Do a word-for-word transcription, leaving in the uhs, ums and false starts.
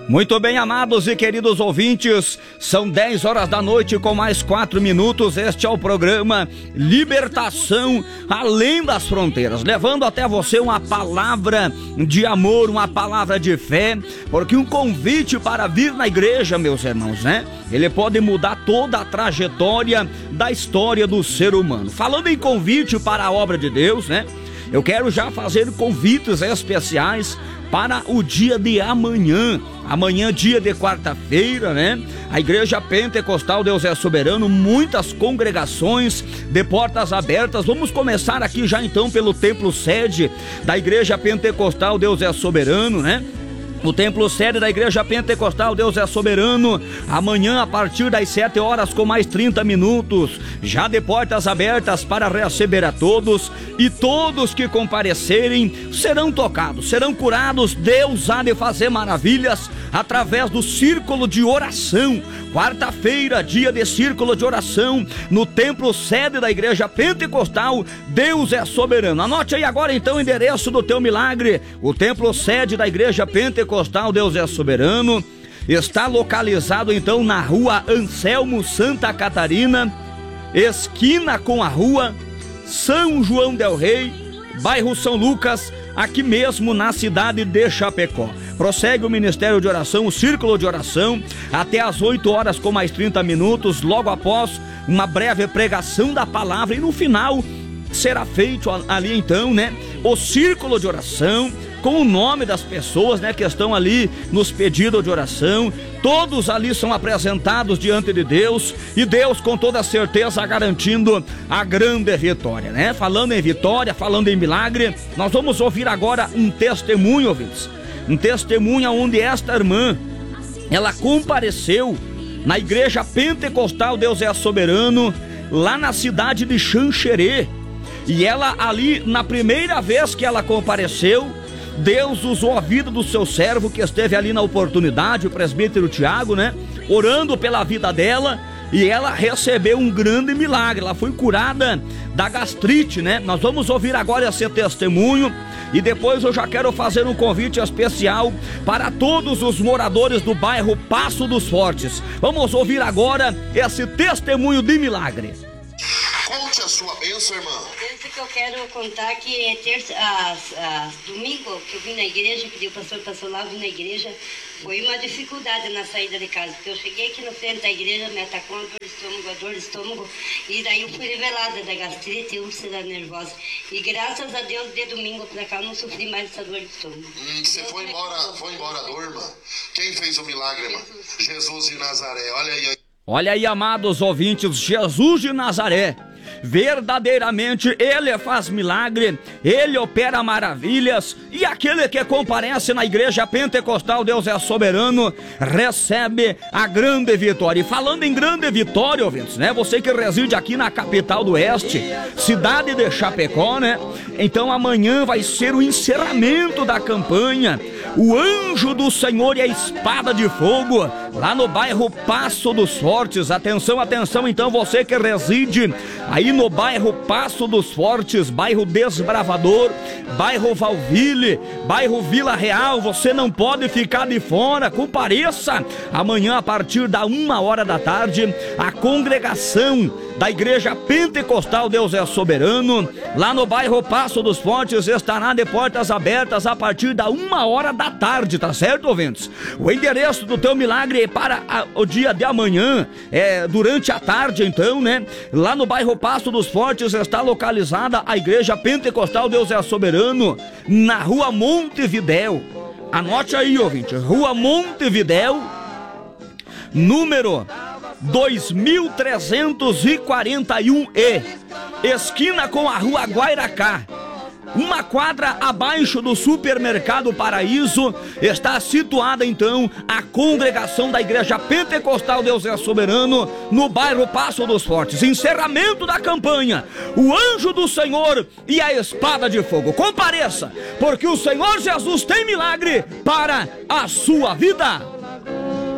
Muito bem, amados e queridos ouvintes, são dez horas da noite com mais quatro minutos. Este é o programa Libertação Além das Fronteiras, levando até você uma palavra de amor, uma palavra de fé, porque um convite para vir na igreja, meus irmãos, né? Ele pode mudar toda a trajetória da história do ser humano. Falando em convite para a obra de Deus, né? Eu quero já fazer convites especiais para o dia de amanhã. Amanhã, dia de quarta-feira, né? A Igreja Pentecostal Deus é Soberano, muitas congregações de portas abertas. Vamos começar aqui já então pelo templo sede da Igreja Pentecostal Deus é Soberano, né? O templo sede da Igreja Pentecostal Deus é Soberano, amanhã a partir das sete horas com mais trinta minutos, já de portas abertas para receber a todos, e todos que comparecerem serão tocados, serão curados. Deus há de fazer maravilhas através do círculo de oração. Quarta-feira, dia de círculo de oração no templo sede da Igreja Pentecostal Deus é Soberano. Anote aí agora então o endereço do teu milagre. O templo sede da Igreja Pentecostal Deus é Soberano está localizado então na rua Anselmo Santa Catarina, esquina com a rua São João del Rei, bairro São Lucas, aqui mesmo na cidade de Chapecó. Prossegue o ministério de oração, o círculo de oração, até às oito horas com mais trinta minutos, logo após uma breve pregação da palavra, e no final será feito ali então, né, o círculo de oração, com o nome das pessoas, né, que estão ali nos pedidos de oração. Todos ali são apresentados diante de Deus, e Deus com toda certeza garantindo a grande vitória, né? Falando em vitória, falando em milagre, nós vamos ouvir agora um testemunho, ouvintes. Um testemunho onde esta irmã, ela compareceu na Igreja Pentecostal Deus é Soberano, lá na cidade de Xanxerê. E ela ali, na primeira vez que ela compareceu, Deus usou a vida do seu servo que esteve ali na oportunidade, o presbítero Tiago, né? Orando pela vida dela, e ela recebeu um grande milagre. Ela foi curada da gastrite, né? Nós vamos ouvir agora esse testemunho, e depois eu já quero fazer um convite especial para todos os moradores do bairro Passo dos Fortes. Vamos ouvir agora esse testemunho de milagre. Conte a sua bênção, irmã. A bênção que eu quero contar que é terça, as, as, domingo que eu vim na igreja, pedi o pastor passou lá, eu vim na igreja, foi uma dificuldade na saída de casa, porque eu cheguei aqui no frente da igreja, me atacou uma dor de estômago, a dor de estômago, e daí eu fui revelada da gastrite e úlcera nervosa. E graças a Deus, de domingo pra cá, eu não sofri mais essa dor de estômago. Hum, você foi embora, foi embora a dor, irmã? Quem fez o milagre, irmã? Jesus, Jesus de Nazaré, olha aí. Olha aí, amados ouvintes, Jesus de Nazaré. Verdadeiramente Ele faz milagre, Ele opera maravilhas, e aquele que comparece na Igreja Pentecostal Deus é Soberano recebe a grande vitória. E falando em grande vitória, ouvintes, né? Você que reside aqui na capital do Oeste, cidade de Chapecó, né? Então amanhã vai ser o encerramento da campanha O Anjo do Senhor e a Espada de Fogo, lá no bairro Passo dos Fortes. Atenção, atenção, então você que reside aí no bairro Passo dos Fortes, bairro Desbravador, bairro Valville, bairro Vila Real, você não pode ficar de fora. Compareça amanhã a partir da uma hora da tarde, a congregação da Igreja Pentecostal Deus é Soberano, lá no bairro Passo dos Fortes, estará de portas abertas a partir da uma hora da tarde, tá certo, ouvintes? O endereço do teu milagre para a, o dia de amanhã, é durante a tarde então, né? Lá no bairro Passo dos Fortes está localizada a Igreja Pentecostal Deus é Soberano, na rua Montevidéu. Anote aí, ouvinte, rua Montevidéu, número dois mil trezentos e quarenta e um E, esquina com a rua Guairacá. Uma quadra abaixo do supermercado Paraíso está situada então a congregação da Igreja Pentecostal Deus é Soberano, no bairro Passo dos Fortes. Encerramento da campanha O Anjo do Senhor e a Espada de Fogo. Compareça, porque o Senhor Jesus tem milagre para a sua vida.